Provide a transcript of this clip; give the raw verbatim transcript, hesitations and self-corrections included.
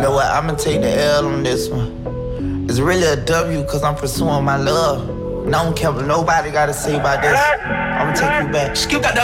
know what? I'ma take the L on this one. It's really a W cause I'm pursuing my love. And I don't care what nobody gotta say about this. I'ma take you back. Skill got the